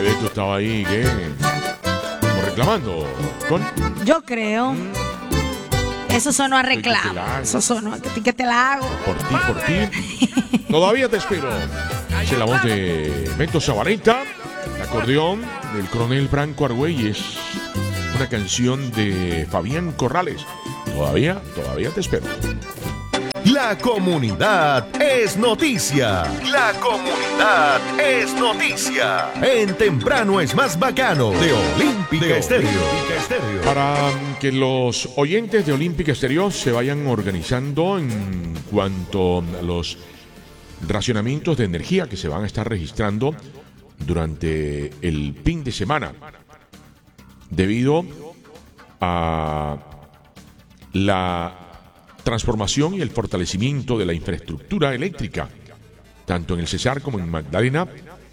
Bebeto estaba ahí, ¿qué? Como reclamando. Yo creo. Eso sonó a reclamo. Eso sonó a que te la hago. Por ti. Todavía te espero. Es la voz de Beto Zabaleta, el acordeón del coronel Franco Argüelles, una canción de Fabián Corrales. Todavía te espero. La comunidad es noticia. La comunidad es noticia. En Temprano es más bacano de Olímpica Estéreo. Para que los oyentes de Olímpica Estéreo se vayan organizando en cuanto a los racionamientos de energía que se van a estar registrando durante el fin de semana, debido a la transformación y el fortalecimiento de la infraestructura eléctrica, tanto en el Cesar como en Magdalena.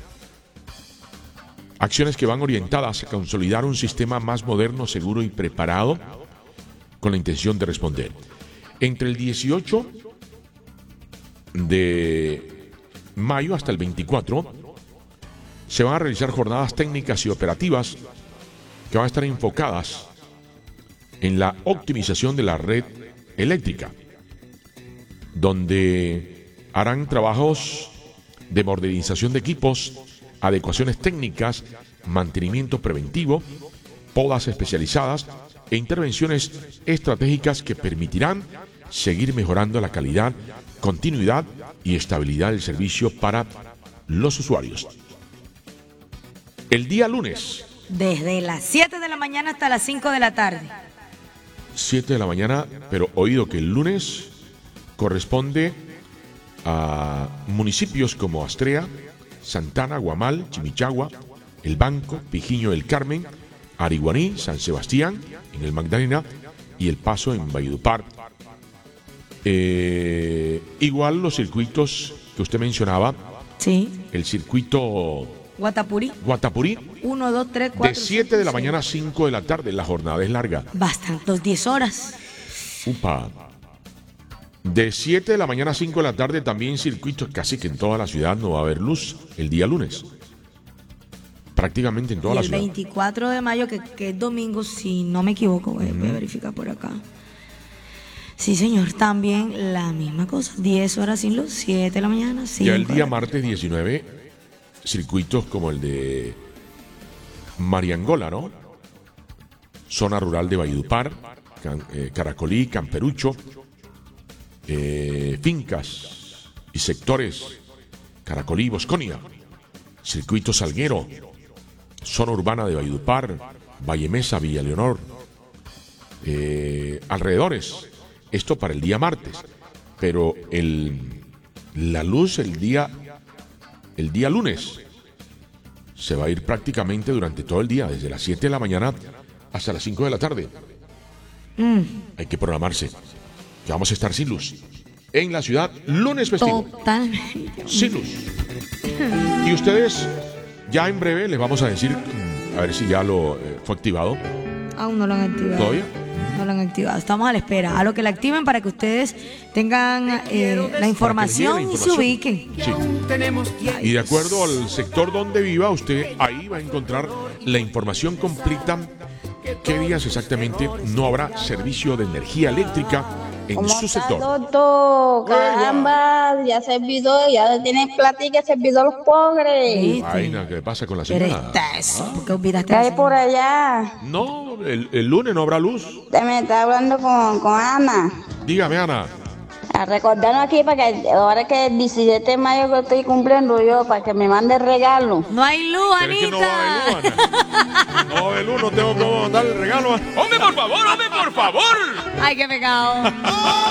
Acciones que van orientadas a consolidar un sistema más moderno, seguro y preparado con la intención de responder. Entre el 18 de mayo hasta el 24 se van a realizar jornadas técnicas y operativas que van a estar enfocadas en la optimización de la red eléctrica, donde harán trabajos de modernización de equipos, adecuaciones técnicas, mantenimiento preventivo, podas especializadas e intervenciones estratégicas que permitirán seguir mejorando la calidad, continuidad y estabilidad del servicio para los usuarios. El día lunes, desde las 7 de la mañana hasta las 5 de la tarde. 7 de la mañana, pero oído que el lunes corresponde a municipios como Astrea, Santana, Guamal, Chimichagua, El Banco, Pijiño del Carmen, Ariguaní, San Sebastián, en el Magdalena y El Paso en Valledupar. Igual los circuitos que usted mencionaba. Sí. El circuito Guatapurí. 1, 2, 3, 4. De 7 de la mañana a 5 de la tarde. La jornada es larga. Bastante, 10 horas. Upa. De 7 de la mañana a 5 de la tarde también circuitos, casi que en toda la ciudad no va a haber luz el día lunes. Prácticamente en toda la ciudad. El 24 de mayo, que es domingo, si no me equivoco, voy a verificar por acá. Sí, señor, también la misma cosa. 10 horas sin luz, 7 de la mañana, 5. Ya el día martes 19, circuitos como el de Mariangola, ¿no? Zona rural de Valledupar, Caracolí, Camperucho, fincas y sectores Caracolí, Bosconia, circuito Salguero, zona urbana de Valledupar, Valle Mesa, Villa Leonor, alrededores. Esto para el día martes, pero la luz el día lunes se va a ir prácticamente durante todo el día, desde las 7 de la mañana hasta las 5 de la tarde. Hay que programarse, que vamos a estar sin luz en la ciudad lunes festivo. Totalmente. Sin luz. Y ustedes, ya en breve les vamos a decir, a ver si ya lo fue activado. Aún no lo han activado. ¿Todavía? No lo han activado. Estamos a la espera. A lo que la activen para que ustedes tengan la información y se ubiquen. Sí. Y de acuerdo al sector donde viva, usted ahí va a encontrar la información completa. ¿Qué días exactamente no habrá servicio de energía eléctrica en su sector? Doctor, caramba, ya servidor, ya tienen platica, servidor los pobres. Vaina, ¿qué pasa con la señora? ¿Por qué olvidaste? ¿Qué hay por allá? No, el lunes no habrá luz. Usted me está hablando con Ana. Dígame, Ana. A recordarnos aquí para que ahora que el 17 de mayo que estoy cumpliendo yo, para que me mande el regalo. No hay luz, Pero Anita. es que no va a haber luz, Ana. No va a haber luz, no tengo que mandar el regalo. ¡Hombre, por favor! ¡Hombre, por favor! Ay, qué pecado.